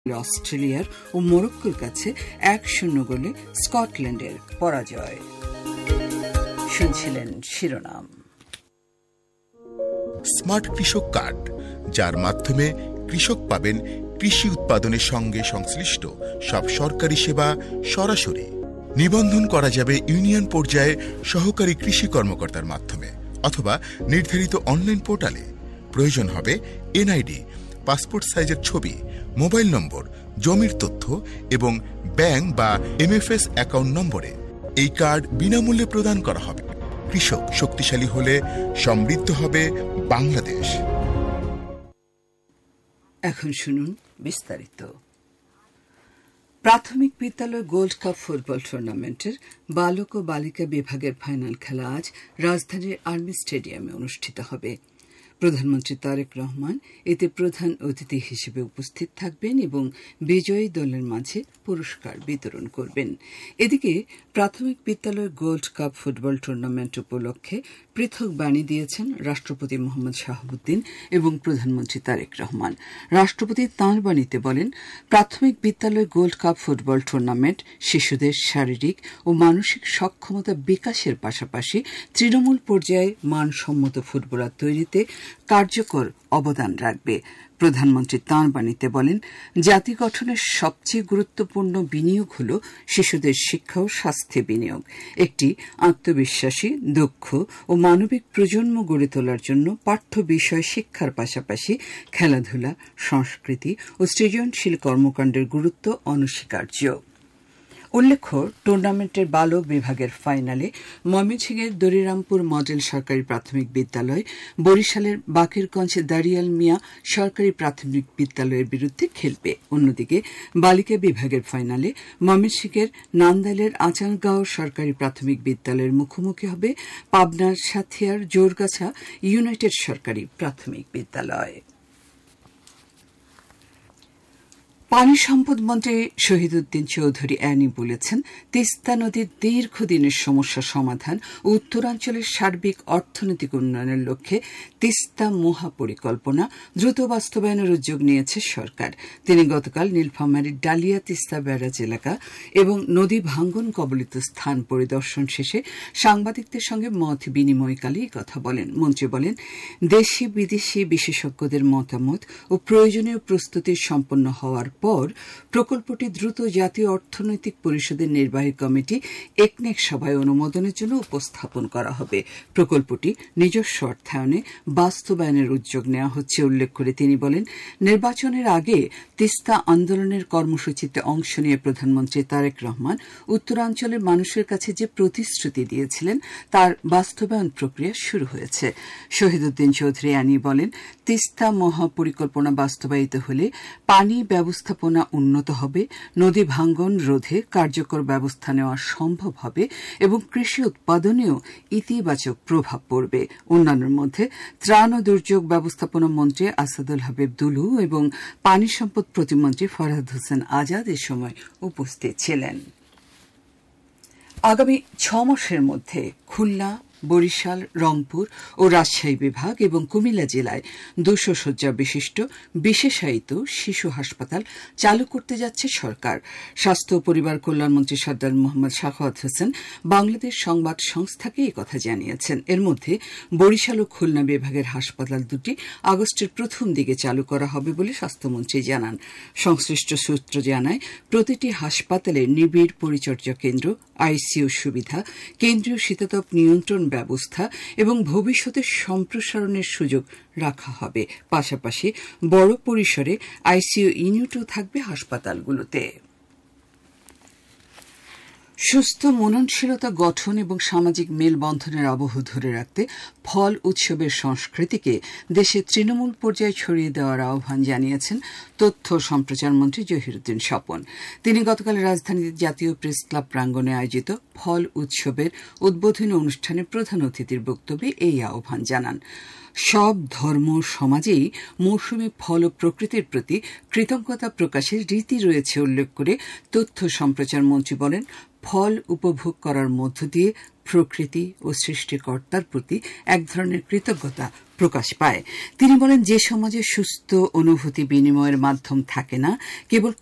অস্ট্রেলিয়ার ও মরক্কোর কাছে 1-0 গোলে স্কটল্যান্ডের পরাজয়। শুনছিলেন শিরোনাম। স্মার্ট কৃষক কার্ড, যার মাধ্যমে কৃষক পাবেন কৃষি উৎপাদনের সঙ্গে সংশ্লিষ্ট সব সরকারি সেবা সরাসরি। নিবন্ধন করা যাবে ইউনিয়ন পর্যায়ে সহকারী কৃষি কর্মকর্তার মাধ্যমে অথবা নির্ধারিত অনলাইন পোর্টালে। প্রয়োজন হবে এনআইডি, পাসপোর্ট সাইজের ছবি, মোবাইল নম্বর, জমির তথ্য এবং ব্যাংক বা এমএফএস অ্যাকাউন্ট নম্বরে। এই কার্ড বিনামূল্যে প্রদান করা হবে। কৃষক শক্তিশালী হলে সমৃদ্ধ হবে বাংলাদেশ। এখন শুনুন বিস্তারিত। প্রাথমিক বিদ্যালয় গোল্ড কাপ ফুটবল টুর্নামেন্টের বালক ও বালিকা বিভাগের ফাইনাল খেলা আজ রাজধানীর আর্মি স্টেডিয়ামে অনুষ্ঠিত হবে। প্রধানমন্ত্রী তারেক রহমান এতে প্রধান অতিথি হিসেবে উপস্থিত থাকবেন এবং বিজয়ী দলের মাঝে পুরস্কার বিতরণ করবেন। এদিকে প্রাথমিক বিদ্যালয় গোল্ড কাপ ফুটবল টুর্নামেন্ট উপলক্ষে পৃথক বাণী দিয়েছেন রাষ্ট্রপতি মোহাম্মদ শাহাবুদ্দিন এবং প্রধানমন্ত্রী তারেক রহমান। রাষ্ট্রপতি তাঁর বাণীতে বলেন, প্রাথমিক বিদ্যালয় গোল্ড কাপ ফুটবল টুর্নামেন্ট শিশুদের শারীরিক ও মানসিক সক্ষমতা বিকাশের পাশাপাশি তৃণমূল পর্যায়ে মানসম্মত ফুটবলার তৈরিতে কার্যকর অবদান রাখবে। প্রধানমন্ত্রী তাঁর বাণীতে বলেন, জাতি গঠনের সবচেয়ে গুরুত্বপূর্ণ বিনিয়োগ হল শিশুদের শিক্ষা ও স্বাস্থ্যে বিনিয়োগ। একটি আত্মবিশ্বাসী, দক্ষ ও মানবিক প্রজন্ম গড়ে তোলার জন্য পাঠ্য বিষয় শিক্ষার পাশাপাশি খেলাধুলা, সংস্কৃতি ও সৃজনশীল কর্মকাণ্ডের গুরুত্ব অনস্বীকার্য। উল্লেখ্য, টুর্নামেন্টের বালক বিভাগের ফাইনালে ময়মনসিংহের দরিরামপুর মডেল সরকারি প্রাথমিক বিদ্যালয় বরিশালের বাকেরগঞ্জ দারিয়াল মিয়া সরকারি প্রাথমিক বিদ্যালয়ের বিরুদ্ধে খেলবে। অন্যদিকে বালিকা বিভাগের ফাইনালে ময়মনসিংহের নান্দাইলের আচারগাঁও সরকারি প্রাথমিক বিদ্যালয়ের মুখোমুখি হবে পাবনার সাথিয়ার জোরগাছা ইউনাইটেড সরকারি প্রাথমিক বিদ্যালয়। পানি সম্পদ মন্ত্রী শহীদ উদ্দিন চৌধুরী অ্যানি বলেছেন, তিস্তা নদীর দীর্ঘদিনের সমস্যা সমাধান ও উত্তরাঞ্চলের সার্বিক অর্থনৈতিক উন্নয়নের লক্ষ্যে তিস্তা মহাপরিকল্পনা দ্রুত বাস্তবায়নের উদ্যোগ নিয়েছে সরকার। তিনি গতকাল নীলফামারীর ডালিয়া তিস্তা ব্যারাজ এলাকা এবং নদী ভাঙ্গন কবলিত স্থান পরিদর্শন শেষে সাংবাদিকদের সঙ্গে মত বিনিময়কালে এই কথা বলেন। মন্ত্রী বলেন, দেশি বিদেশি বিশেষজ্ঞদের মতামত ও প্রয়োজনীয় প্রস্তুতি সম্পন্ন হওয়ার পর প্রকল্পটি দ্রুত জাতীয় অর্থনৈতিক পরিষদের নির্বাহী কমিটি একনেক সভায় অনুমোদনের জন্য উপস্থাপন করা হবে। প্রকল্পটি নিজস্ব অর্থায়নে বাস্তবায়নের উদ্যোগ নেওয়া হচ্ছে উল্লেখ করে তিনি বলেন, নির্বাচনের আগে তিস্তা আন্দোলনের কর্মসূচিতে অংশ নিয়ে প্রধানমন্ত্রী তারেক রহমান উত্তরাঞ্চলের মানুষের কাছে যে প্রতিশ্রুতি দিয়েছিলেন তার বাস্তবায়ন প্রক্রিয়া শুরু হয়েছে। শহীদ উদ্দিন চৌধুরী আনি বলেন, তিস্তা মহাপরিকল্পনা বাস্তবায়িত হলে পানি ব্যবস্থাপনা উন্নত হবে, নদী ভাঙ্গন রোধে কার্যকর ব্যবস্থা নেওয়া সম্ভব হবে এবং কৃষি উৎপাদনেও ইতিবাচক প্রভাব পড়বে। অন্যান্যের মধ্যে ত্রাণ ও দুর্যোগ ব্যবস্থাপনা মন্ত্রী আসাদুল হাবিব দুলু এবং পানি সম্পদ প্রতিমন্ত্রী ফরহাদ হোসেন আজাদ এ সময় উপস্থিত ছিলেন। আগামী 6 মাসের মধ্যে খুলনা, বরিশাল, রংপুর ও রাজশাহী বিভাগ এবং কুমিল্লা জেলায় 200 শয্যা বিশিষ্ট বিশেষায়িত শিশু হাসপাতাল চালু করতে যাচ্ছে সরকার। স্বাস্থ্য ও পরিবার কল্যাণমন্ত্রী সরদার মোহাম্মদ সাখাওয়াত হোসেন বাংলাদেশ সংবাদ সংস্থাকে এই কথা জানিয়েছেন। এর মধ্যে বরিশাল ও খুলনা বিভাগের হাসপাতাল দুটি আগস্টের প্রথম দিকে চালু করা হবে বলে স্বাস্থ্যমন্ত্রী জানান। সংশ্লিষ্ট সূত্র জানায়, প্রতিটি হাসপাতালে নিবিড় পরিচর্যা কেন্দ্র, আইসিইউ সুবিধা, কেন্দ্রীয় শীতাতপ নিয়ন্ত্রণ ব্যবস্থা এবং ভবিষ্যতে সম্প্রসারণের সুযোগ রাখা হবে। পাশাপাশি বড় পরিসরে আইসিইউ ইউনিটও থাকবে হাসপাতালগুলোতে। সুস্থ মননশীলতা গঠন এবং সামাজিক মেলবন্ধনের আবহ ধরে রাখতে ফল উৎসবের সংস্কৃতিকে দেশে তৃণমূল পর্যায়ে ছড়িয়ে দেওয়ার আহ্বান জানিয়েছেন তথ্য সম্প্রচার মন্ত্রী জহিরুদ্দিন স্বপন। তিনি গতকাল রাজধানীর জাতীয় প্রেস ক্লাব প্রাঙ্গণে আয়োজিত ফল উৎসবের উদ্বোধনী অনুষ্ঠানে প্রধান অতিথির বক্তব্যে এই আহ্বান জানান। সব ধর্ম সমাজেই মৌসুমী ফল ও প্রকৃতির প্রতি কৃতজ্ঞতা প্রকাশের রীতি রয়েছে উল্লেখ করে তথ্য সম্প্রচার মন্ত্রী বলেন, ফল উপভোগ করার মধ্য দিয়ে প্রকৃতি ও সৃষ্টিকর্তার প্রতি এক ধরনের কৃতজ্ঞতা প্রকাশ পায়। তিনি বলেন, যে সমাজে সুস্থ অনুভূতি বিনিময়ের মাধ্যম থাকে না, কেবল